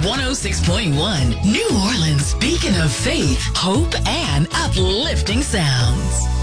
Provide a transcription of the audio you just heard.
106.1, New Orleans' beacon of faith, hope, and uplifting sounds.